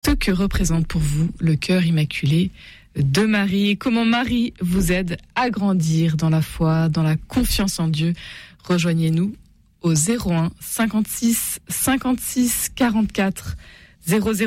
Ce que représente pour vous le cœur immaculé de Marie. Comment Marie vous aide à grandir dans la foi, dans la confiance en Dieu. Rejoignez-nous au 01 56 56 44 00.